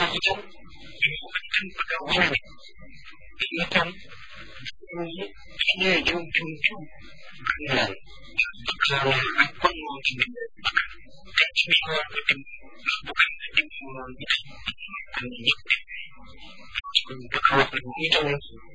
itu menyebabkan pada orang ini kan hanya ujung-ujung benar kalau apa mau dilakukan dan semua bukan dimulai untuk kalau itu